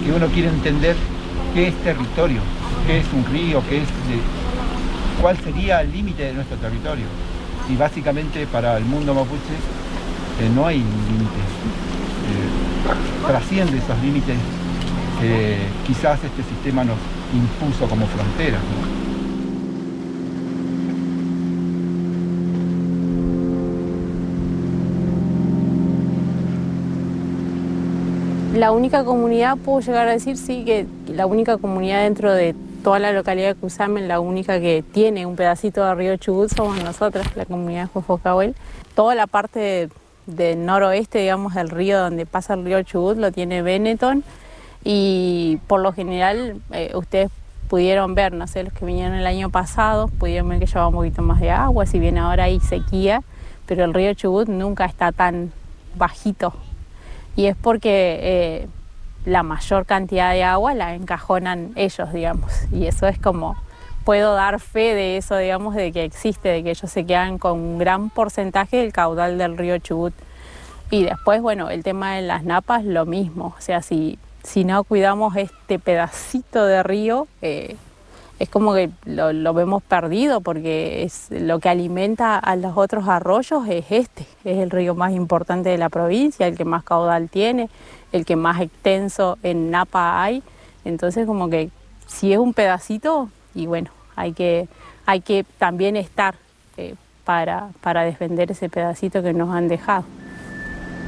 que uno quiere entender qué es territorio, qué es un río, cuál sería el límite de nuestro territorio. Y básicamente para el mundo mapuche no hay límites, trasciende esos límites que quizás este sistema nos impuso como frontera, ¿no? La única comunidad, puedo llegar a decir, sí, que la única comunidad dentro de toda la localidad de Cusamen, la única que tiene un pedacito de río Chubut somos nosotras, la comunidad de Jojocahuel. Toda la parte del noroeste, digamos, del río donde pasa el río Chubut lo tiene Benetton y por lo general ustedes pudieron ver, no sé, los que vinieron el año pasado, pudieron ver que llevaba un poquito más de agua, si bien ahora hay sequía, pero el río Chubut nunca está tan bajito. Y es porque la mayor cantidad de agua la encajonan ellos, digamos. Y eso es como, puedo dar fe de eso, digamos, de que existe, de que ellos se quedan con un gran porcentaje del caudal del río Chubut. Y después, bueno, el tema de las napas, lo mismo. O sea, si no cuidamos este pedacito de río, es como que lo vemos perdido, porque es lo que alimenta a los otros arroyos es el río más importante de la provincia, el que más caudal tiene, el que más extenso en napa hay. Entonces como que si es un pedacito, y bueno, hay que también estar para defender ese pedacito que nos han dejado.